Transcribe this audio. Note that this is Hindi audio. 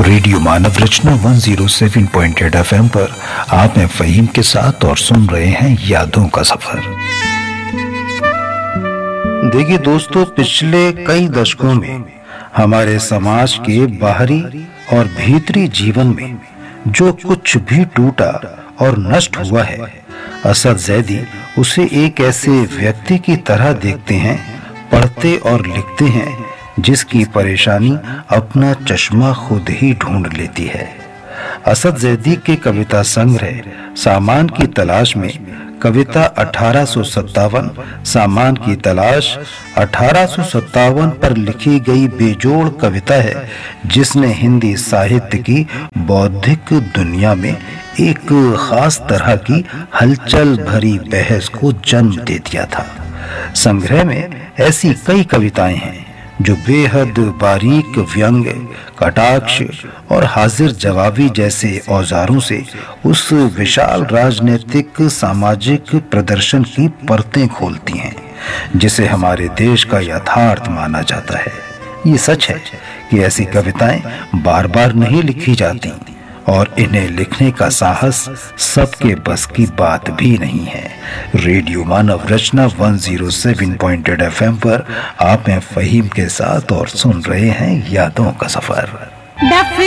रेडियो मानव रचना 107.8 FM पर आप हैं फहीम के साथ और सुन रहे हैं यादों का सफर। देखिए दोस्तों, पिछले कई दशकों में हमारे समाज के बाहरी और भीतरी जीवन में जो कुछ भी टूटा और नष्ट हुआ है, असद ज़ैदी उसे एक ऐसे व्यक्ति की तरह देखते हैं, पढ़ते और लिखते हैं जिसकी परेशानी अपना चश्मा खुद ही ढूंढ लेती है। असद ज़ैदी के कविता संग्रह सामान की तलाश में कविता 1857 सामान की तलाश 1857 पर लिखी गई बेजोड़ कविता है, जिसने हिंदी साहित्य की बौद्धिक दुनिया में एक खास तरह की हलचल भरी बहस को जन्म दे दिया था। संग्रह में ऐसी कई कविताएं हैं जो बेहद बारीक व्यंग, कटाक्ष और हाजिर जवाबी जैसे औजारों से उस विशाल राजनीतिक सामाजिक प्रदर्शन की परतें खोलती हैं जिसे हमारे देश का यथार्थ माना जाता है। ये सच है कि ऐसी कविताएं बार बार नहीं लिखी जाती और इन्हें लिखने का साहस सबके बस की बात भी नहीं है। रेडियो मानव रचना 107.8 FM पर आप हैं फहीम के साथ और सुन रहे हैं यादों का सफर।